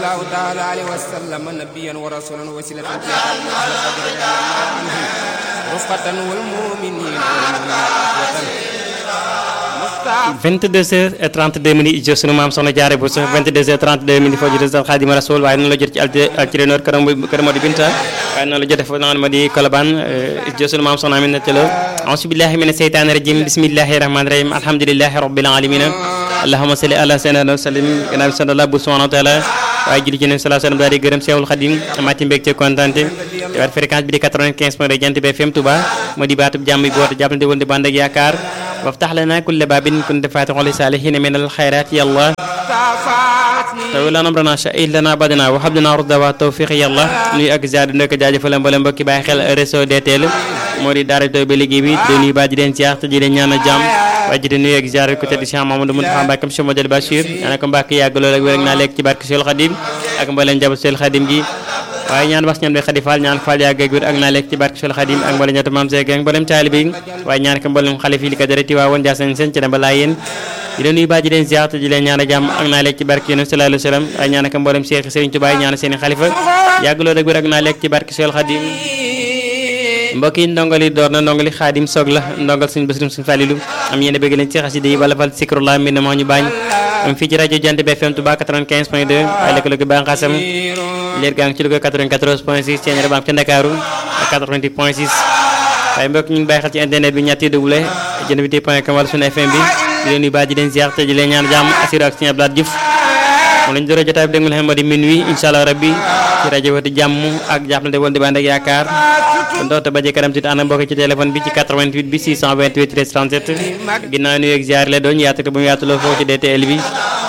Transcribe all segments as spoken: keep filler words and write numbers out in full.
الله تعالى عليه وسلم نبيا ورسولا وسيلة رفقة والمؤمنين vingt-deux heures trente-deux minutes jo sunu maam soxna Jaara Buso vingt-deux heures trente-deux minutes foo jotee Xaadimu Rasuul waaye noonu la jot ci Alcrénor kër kër Modou Binta waaye noonu la jotee foofu noonu ma di Colobane jo sunu maam soxna Aminata Lo auzu billahi mina seytaani rajim bismillahi rahmani rahim alhamdulillahi rabbil alamin allahumma salli ala sayyidina wa sallim gannaaw bi sallallahu bu subhanahu wa taala waaye julli ci nabi sallallahu alayhi wa sallam daal di gërëm Seexul Xadim amati mbégte kontaante te waat fréquence bi di quatre-vingt-quinze point deux Jant bi F M Touba moo di baatub jàmm bi boote jàppalante woon di bànd ak yaakaar وافتح لنا كل باب كنت فاتح لصالحين من الخيرات يا الله تولى امرنا شئ لنا بدنا وهب لنا رد والتوفيق يا الله nuy ak ziar ndek jaajëfal mboolem mbokki bàyyi xel réseau D T L moo di daara tooy ba liggéey bi di nuyu ba di leen ziar te di leen ñaan jàmm waaye di nuyu ak ziar ko te di Cheikh Mamadou Moustapha Mbacké Cheikh Modou Bachir ñaan ko Mbacké yàgg lool ak wér ak naa lekk ci barke Cheikh Khadim ak mboolem njaboot Cheikh Khadim gi waaye ñaan wax ñam de Khady Fall ñaan Fall yàgg ak wér ak naa lekk ci barke Cheikh Khadim ak mboolem ñatu maam Seeg ak mboolem taalibe yi waaye ñaan ko mboolem xalif yi li ko dereti waa woon jaasan seen ci damba laa yéen di leen nuyu ba di leen ziar te di leen ñaan jàmm ak naa lekk ci barke Yonent sallallahu alayhi wa sallam waaye ñaan ko mboolem Cheikh Serigne Touba ñaan seen xalifa yàgg lool ak wér ak naa lekk ci barke Cheikh Khadim mbokk yi ndongali door na ndongali Xaadim soog la ndongal suñu Basiru suñu Falilu am yéen a bëgg leen ci xasida yi wala fal sikrullah mi ne moo ñu bañ am fii ci rajo Jant bi F M Touba quatre-vingt-quinze point deux ay lëkkaloo gi baax xasam leer gaa ngi ci Louga quatre-vingt-quatorze point six ci ñaari bank ca Ndakaaru ak quatre-vingt-huit point six waaye mbokk ñu ngi bàyyi xel ci internet bi ñetti double jant bi point com wala suñu F M bi di leen nuyu baax di leen ziar te di leen ñaan jàmm assir ak Sëñ Abdoulaye Diouf moom lañu door a jotaay bi dégg nga xam moo di minuit incha allah rabbi ci rajo wati jàmm ak jàppalante woon di bànd ak yaakaar kon doota ba kanam tuuti ànd mbokk ci téléphone bi ci quatre-vingt-huit bi six cent vingt-huit treize trente-sept ginnaaw nuyu ak ziar la doon yaatu bu mu yaatuloo foofu ci D T L bi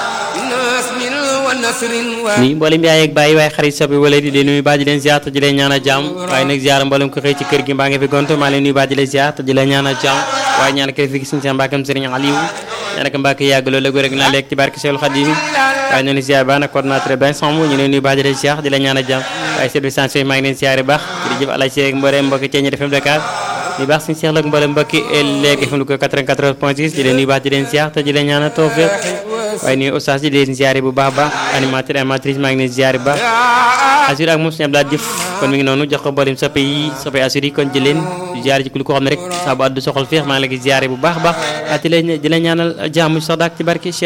nii mboolem yaay ak bàyyi waaye xarit soppi wala di nuyu baa di leen ziar te di leen ñaan a jàmm waaye nag ziar mboolem ko xëy ci kër gi mbaa nga fi gonto maa leen nuyu baa di leen ziar te di leen ñaan a jàmm waaye ñaan ko fi suñu seen mbàkkam Serigne Aliou ñaan ko mbàkk yàgg loolu rek naa lekk ci barke Cheikhoul Khadim waaye noonu ziar baax na coordinateur ben somb ñu leen nuyu baa di leen ziar di leen ñaan a jàmm waaye service station maa ngi leen ziar baax jërëjëf Alaaj Seeg mboolem mbokki Thiéniere F M Dakar di baax suñu Cheikh la mboolem mbokki léegi F M Louga quatre-vingt-quatorze point six di leen nuyu baax di leen ziar te di leen ñaan a tawfiq waaye nuyu oustaz di leen ziar bu baax baax animateur animatrice maa ngi leen ziar bu baax assur ak moom suñu Abdoulaye Diouf kon mi ngi noonu jox ko mboolem soppe yi soppe assur yi kon jëleen ziar ci ku ko xam ne rek saa bu addu soxal feex maa ngi la gi ziar bu baax baax di leen di leen ñaanal jàmm sax daak ci barke